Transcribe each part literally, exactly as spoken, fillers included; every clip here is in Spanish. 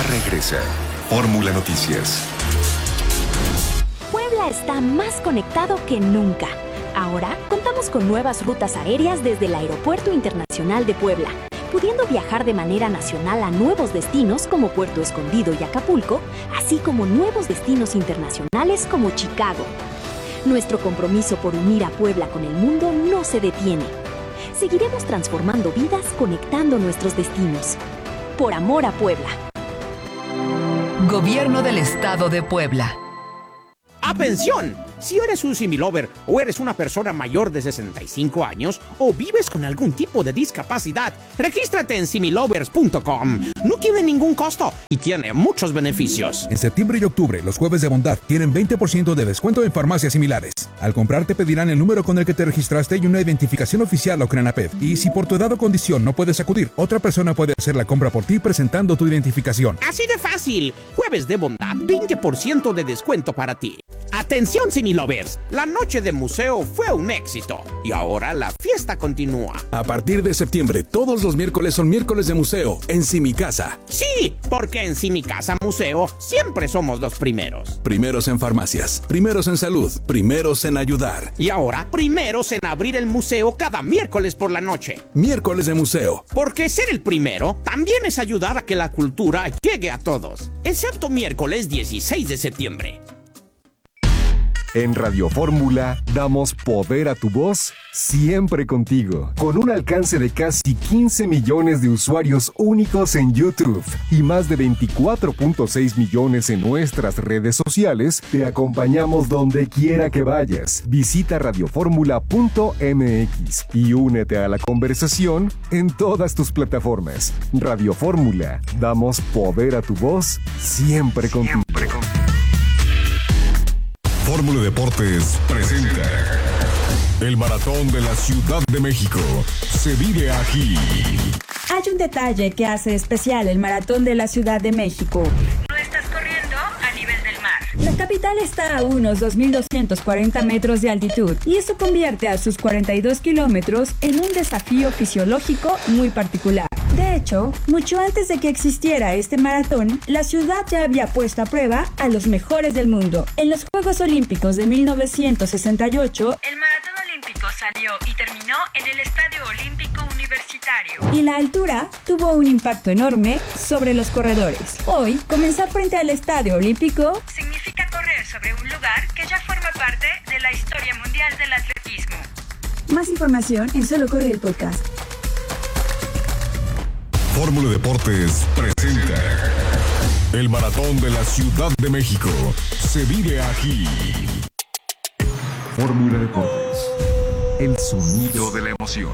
regresa. Fórmula Noticias. Puebla está más conectado que nunca. Ahora contamos con nuevas rutas aéreas desde el Aeropuerto Internacional de Puebla, pudiendo viajar de manera nacional a nuevos destinos como Puerto Escondido y Acapulco, así como nuevos destinos internacionales como Chicago. Nuestro compromiso por unir a Puebla con el mundo no se detiene. Seguiremos transformando vidas conectando nuestros destinos. Por amor a Puebla. Gobierno del Estado de Puebla. ¡Atención! Si eres un similover o eres una persona mayor de sesenta y cinco años o vives con algún tipo de discapacidad, regístrate en similovers punto com. No tiene ningún costo y tiene muchos beneficios. En septiembre y octubre, los jueves de bondad tienen veinte por ciento de descuento en farmacias similares. Al comprar te pedirán el número con el que te registraste y una identificación oficial o CRENAPED. Y si por tu edad o condición no puedes acudir, otra persona puede hacer la compra por ti presentando tu identificación. Así de fácil. Jueves de bondad, veinte por ciento de descuento para ti. Atención Similovers, la noche de museo fue un éxito y ahora la fiesta continúa. A partir de septiembre, todos los miércoles son miércoles de museo en Simicasa. Sí, porque en Simicasa Museo siempre somos los primeros. Primeros en farmacias, primeros en salud, primeros en ayudar. Y ahora, primeros en abrir el museo cada miércoles por la noche. Miércoles de museo. Porque ser el primero también es ayudar a que la cultura llegue a todos, excepto miércoles dieciséis de septiembre. En Radio Fórmula damos poder a tu voz siempre contigo, con un alcance de casi quince millones de usuarios únicos en YouTube y más de veinticuatro punto seis millones en nuestras redes sociales. Te acompañamos donde quiera que vayas. Visita radioformula punto m x y únete a la conversación en todas tus plataformas. Radio Fórmula, damos poder a tu voz siempre contigo. Siempre contigo. Fórmula Deportes presenta el Maratón de la Ciudad de México. Se vive aquí. Hay un detalle que hace especial el Maratón de la Ciudad de México. No estás corriendo a nivel del mar. La capital está a unos dos mil doscientos cuarenta metros de altitud y eso convierte a sus cuarenta y dos kilómetros en un desafío fisiológico muy particular. De hecho, mucho antes de que existiera este maratón, la ciudad ya había puesto a prueba a los mejores del mundo. En los Juegos Olímpicos de mil novecientos sesenta y ocho, el maratón olímpico salió y terminó en el Estadio Olímpico Universitario. Y la altura tuvo un impacto enorme sobre los corredores. Hoy, comenzar frente al Estadio Olímpico significa correr sobre un lugar que ya forma parte de la historia mundial del atletismo. Más información en Solo Corre el Podcast. Fórmula Deportes presenta el Maratón de la Ciudad de México. Se vive aquí. Fórmula Deportes. El sonido de la emoción.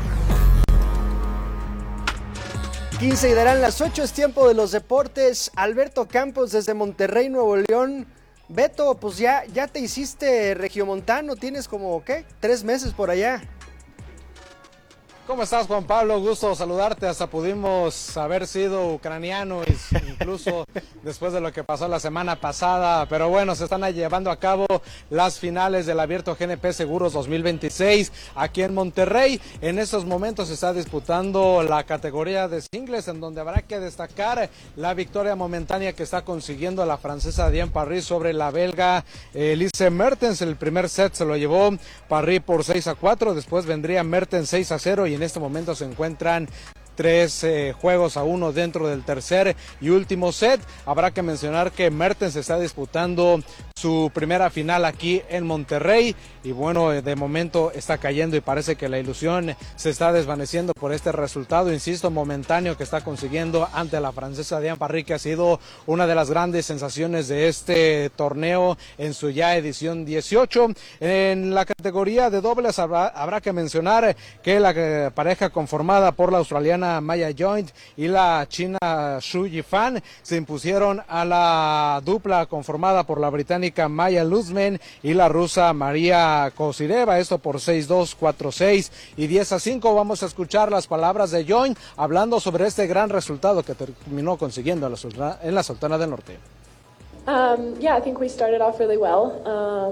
quince y darán las ocho, es tiempo de los deportes. Alberto Campos desde Monterrey, Nuevo León. Beto, pues ya, ya te hiciste regiomontano, tienes como, ¿qué? Tres meses por allá. ¿Cómo estás, Juan Pablo? Gusto saludarte. Hasta pudimos haber sido ucranianos, incluso después de lo que pasó la semana pasada. Pero bueno, se están llevando a cabo las finales del Abierto G N P Seguros dos mil veintiséis aquí en Monterrey. En estos momentos se está disputando la categoría de singles, en donde habrá que destacar la victoria momentánea que está consiguiendo la francesa Diane Parry sobre la belga Elise Mertens. El primer set se lo llevó Parry por seis a cuatro, después vendría Mertens seis a cero y en este momento se encuentran tres eh, juegos a uno dentro del tercer y último set. Habrá que mencionar que Mertens está disputando su primera final aquí en Monterrey y bueno, de momento está cayendo y parece que la ilusión se está desvaneciendo por este resultado, insisto, momentáneo que está consiguiendo ante la francesa Diane Parry, que ha sido una de las grandes sensaciones de este torneo en su ya edición dieciocho. En la categoría de dobles habrá, habrá que mencionar que la eh, pareja conformada por la australiana Maya Joint y la china Xu Yifan se impusieron a la dupla conformada por la británica Maya Luzman y la rusa María Kozyreva, esto por seis dos, cuatro seis y diez a cinco. Vamos a escuchar las palabras de Joint hablando sobre este gran resultado que terminó consiguiendo en la Sultana, en la Sultana del Norte. Um, yeah, I think we started off really well. Um,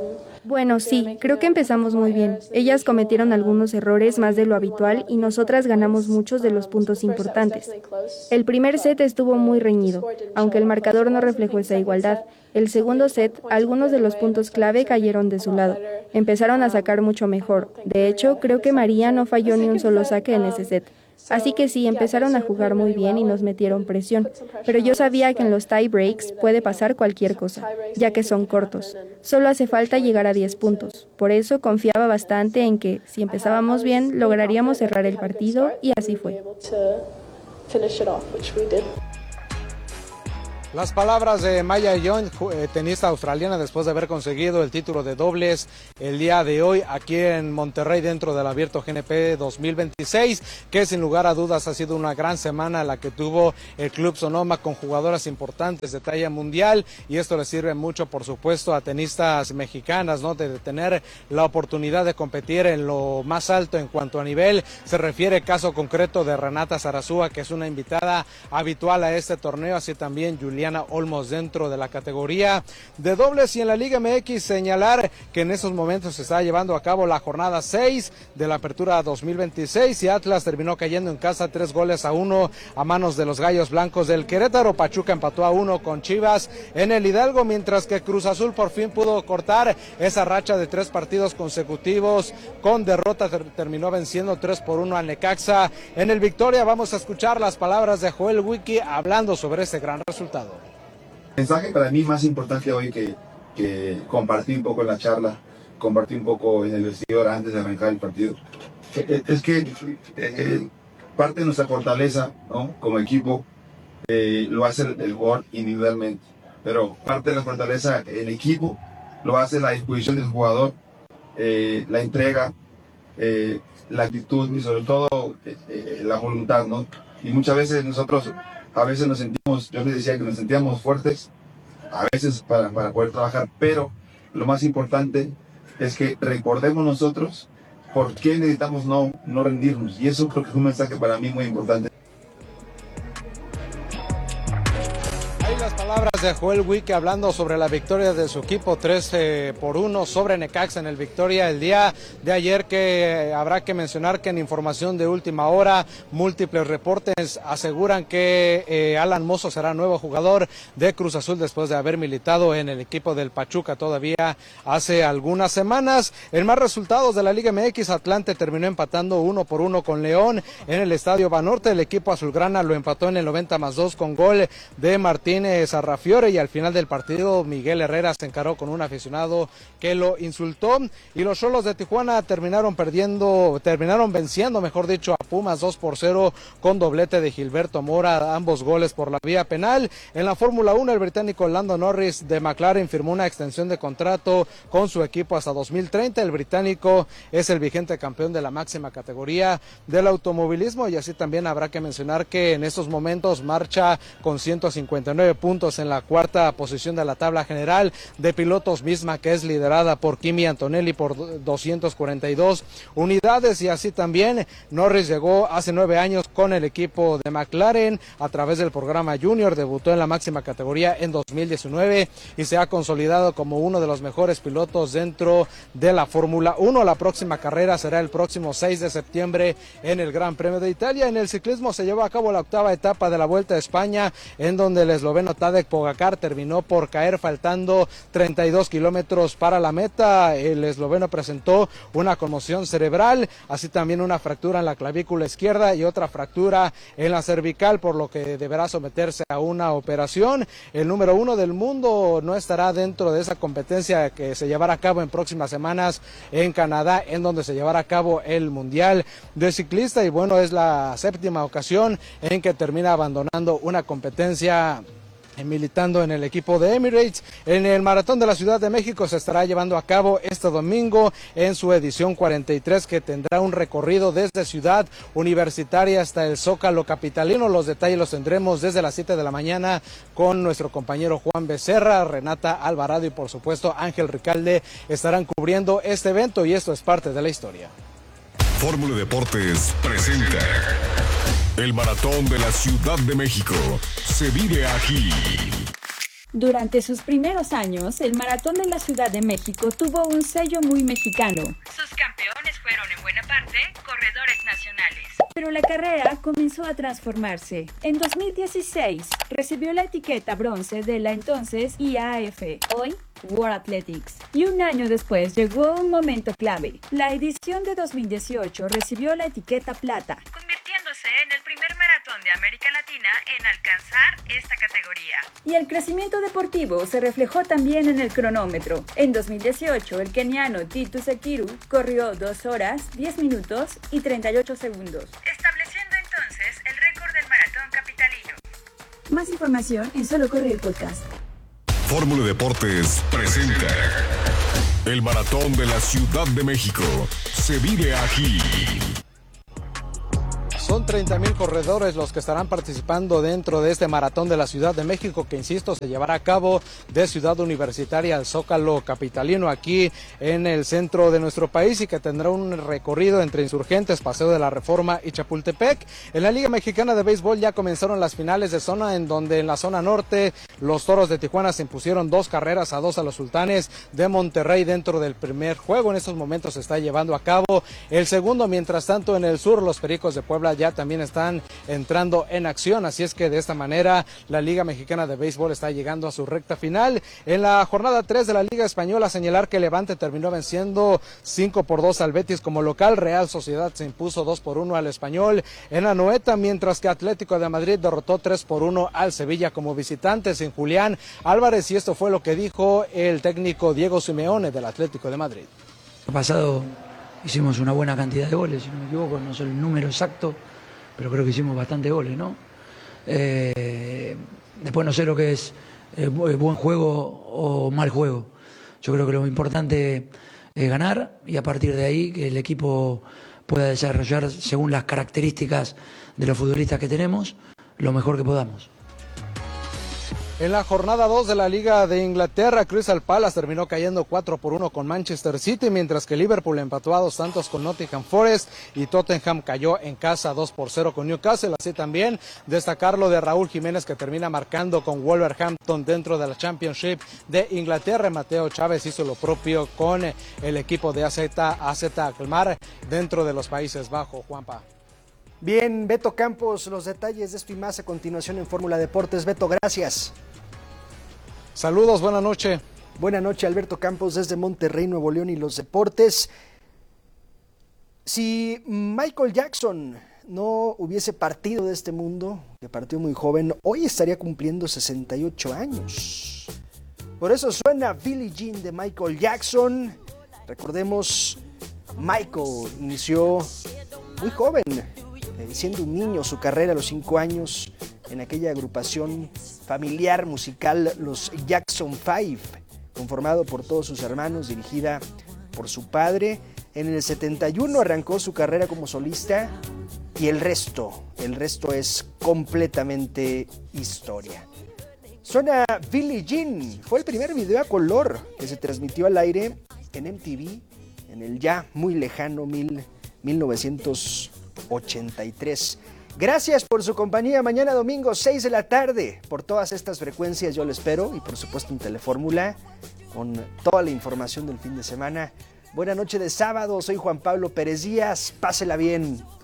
Bueno, sí, creo que empezamos muy bien. Ellas cometieron algunos errores más de lo habitual y nosotras ganamos muchos de los puntos importantes. El primer set estuvo muy reñido, aunque el marcador no reflejó esa igualdad. El segundo set, algunos de los puntos clave cayeron de su lado. Empezaron a sacar mucho mejor. De hecho, creo que María no falló ni un solo saque en ese set. Así que sí, empezaron a jugar muy bien y nos metieron presión, pero yo sabía que en los tie breaks puede pasar cualquier cosa, ya que son cortos. Solo hace falta llegar a diez puntos. Por eso confiaba bastante en que, si empezábamos bien, lograríamos cerrar el partido y así fue. Las palabras de Maya Young, tenista australiana, después de haber conseguido el título de dobles el día de hoy aquí en Monterrey dentro del Abierto G N P dos mil veintiséis, que sin lugar a dudas ha sido una gran semana la que tuvo el Club Sonoma con jugadoras importantes de talla mundial, y esto le sirve mucho, por supuesto, a tenistas mexicanas, ¿no?, de tener la oportunidad de competir en lo más alto en cuanto a nivel. Se refiere caso concreto de Renata Zarazúa, que es una invitada habitual a este torneo, así también Juliana Juliana Olmos dentro de la categoría de dobles. Y en la Liga M X señalar que en estos momentos se está llevando a cabo la jornada seis de la Apertura dos mil veintiséis y Atlas terminó cayendo en casa tres goles a uno a manos de los Gallos Blancos del Querétaro. Pachuca empató a uno con Chivas en el Hidalgo, mientras que Cruz Azul por fin pudo cortar esa racha de tres partidos consecutivos con derrota. Ter- terminó venciendo tres por uno al Necaxa en el Victoria. Vamos a escuchar las palabras de Joel Wiki hablando sobre este gran resultado. El mensaje para mí más importante hoy que, que compartí un poco en la charla, compartí un poco en el vestidor antes de arrancar el partido, es que eh, parte de nuestra fortaleza, ¿no?, como equipo, eh, lo hace el, el jugador individualmente, pero parte de la fortaleza el equipo lo hace la disposición del jugador, eh, la entrega, eh, la actitud y sobre todo eh, eh, la voluntad, ¿no? Y muchas veces nosotros a veces nos sentimos, yo les decía que nos sentíamos fuertes, a veces para, para poder trabajar, pero lo más importante es que recordemos nosotros por qué necesitamos no, no rendirnos, y eso creo que es un mensaje para mí muy importante. Las palabras de Joel Wiki hablando sobre la victoria de su equipo tres por uno sobre Necaxa en el Victoria el día de ayer, que habrá que mencionar que en información de última hora múltiples reportes aseguran que eh, Alan Mozo será nuevo jugador de Cruz Azul después de haber militado en el equipo del Pachuca todavía hace algunas semanas. En más resultados de la Liga M X, Atlante terminó empatando uno por uno con León en el Estadio Banorte. El equipo azulgrana lo empató en el noventa más dos con gol de Martínez Sarrafiore, y al final del partido Miguel Herrera se encaró con un aficionado que lo insultó, y los Xolos de Tijuana terminaron perdiendo, terminaron venciendo, mejor dicho, a Pumas dos por cero con doblete de Gilberto Mora, ambos goles por la vía penal. En la Fórmula uno, el británico Lando Norris de McLaren firmó una extensión de contrato con su equipo hasta dos mil treinta. El británico es el vigente campeón de la máxima categoría del automovilismo, y así también habrá que mencionar que en estos momentos marcha con ciento cincuenta y nueve puntos en la cuarta posición de la tabla general de pilotos, misma que es liderada por Kimi Antonelli por doscientas cuarenta y dos unidades. Y así también Norris llegó hace nueve años con el equipo de McLaren a través del programa Junior, debutó en la máxima categoría en dos mil diecinueve y se ha consolidado como uno de los mejores pilotos dentro de la Fórmula uno. La próxima carrera será el próximo seis de septiembre en el Gran Premio de Italia. En el ciclismo se llevó a cabo la octava etapa de la Vuelta a España, en donde el esloveno Tadej Pogačar terminó por caer faltando treinta y dos kilómetros para la meta. El esloveno presentó una conmoción cerebral, así también una fractura en la clavícula izquierda y otra fractura en la cervical, por lo que deberá someterse a una operación. El número uno del mundo no estará dentro de esa competencia que se llevará a cabo en próximas semanas en Canadá, en donde se llevará a cabo el Mundial de Ciclista, y bueno, es la séptima ocasión en que termina abandonando una competencia militando en el equipo de Emirates. En el Maratón de la Ciudad de México se estará llevando a cabo este domingo en su edición cuarenta y tres, que tendrá un recorrido desde Ciudad Universitaria hasta el Zócalo capitalino. Los detalles los tendremos desde las siete de la mañana con nuestro compañero Juan Becerra, Renata Alvarado y por supuesto Ángel Ricalde estarán cubriendo este evento, y esto es parte de la historia. Fórmula Deportes presenta el Maratón de la Ciudad de México. Se vive aquí. Durante sus primeros años, el Maratón de la Ciudad de México tuvo un sello muy mexicano. Sus campeones fueron en buena parte corredores nacionales. Pero la carrera comenzó a transformarse. En dos mil dieciséis, recibió la etiqueta bronce de la entonces I A F, hoy World Athletics. Y un año después llegó un momento clave. La edición de dos mil dieciocho recibió la etiqueta plata, convirtiéndose en el primer maratón de América Latina en alcanzar esta categoría. Y el crecimiento deportivo se reflejó también en el cronómetro. En dos mil dieciocho, el keniano Titus Ekiru corrió dos horas, diez minutos y treinta y ocho segundos, estableciendo entonces el récord del maratón capitalino. Más información en Solo Corre el Podcast. Fórmula Deportes presenta el Maratón de la Ciudad de México. Se vive aquí. Son treinta mil corredores los que estarán participando dentro de este Maratón de la Ciudad de México, que insisto, se llevará a cabo de Ciudad Universitaria al Zócalo capitalino, aquí en el centro de nuestro país, y que tendrá un recorrido entre Insurgentes, Paseo de la Reforma y Chapultepec. En la Liga Mexicana de Béisbol ya comenzaron las finales de zona, en donde en la zona norte los Toros de Tijuana se impusieron dos carreras a dos a los Sultanes de Monterrey dentro del primer juego. En estos momentos se está llevando a cabo el segundo. Mientras tanto, en el sur, los Pericos de Puebla ya también están entrando en acción, así es que de esta manera la Liga Mexicana de Béisbol está llegando a su recta final. En la jornada tres de la Liga Española, señalar que Levante terminó venciendo cinco por dos al Betis como local. Real Sociedad se impuso dos por uno al Español en Anoeta, mientras que Atlético de Madrid derrotó tres por uno al Sevilla como visitantes en Julián Álvarez, y esto fue lo que dijo el técnico Diego Simeone del Atlético de Madrid. El pasado hicimos una buena cantidad de goles, si no me equivoco, no sé el número exacto, pero creo que hicimos bastante goles, ¿no? Eh, después no sé lo que es eh, buen juego o mal juego. Yo creo que lo importante es ganar, y a partir de ahí que el equipo pueda desarrollar, según las características de los futbolistas que tenemos, lo mejor que podamos. En la jornada dos de la Liga de Inglaterra, Crystal Palace terminó cayendo cuatro por uno con Manchester City, mientras que Liverpool empató a dos tantos con Nottingham Forest, y Tottenham cayó en casa dos por cero con Newcastle. Así también destacar lo de Raúl Jiménez, que termina marcando con Wolverhampton dentro de la Championship de Inglaterra. Mateo Chávez hizo lo propio con el equipo de A Z Alkmaar dentro de los Países Bajos. Juanpa. Bien, Beto Campos, los detalles de esto y más a continuación en Fórmula Deportes. Beto, gracias. Saludos, buena noche. Buena noche, Alberto Campos desde Monterrey, Nuevo León, y los deportes. Si Michael Jackson no hubiese partido de este mundo, que partió muy joven, hoy estaría cumpliendo sesenta y ocho años. Por eso suena Billie Jean de Michael Jackson. Recordemos, Michael inició muy joven, eh, siendo un niño, su carrera a los cinco años en aquella agrupación familiar musical, los Jackson Five, conformado por todos sus hermanos, dirigida por su padre. En el setenta y uno arrancó su carrera como solista, y el resto, el resto es completamente historia. Suena Billie Jean, fue el primer video a color que se transmitió al aire en M T V en el ya muy lejano mil novecientos ochenta y tres. Gracias por su compañía. Mañana domingo, seis de la tarde, por todas estas frecuencias yo lo espero, y por supuesto en Telefórmula, con toda la información del fin de semana. Buena noche de sábado, soy Juan Pablo Pérez Díaz, pásela bien.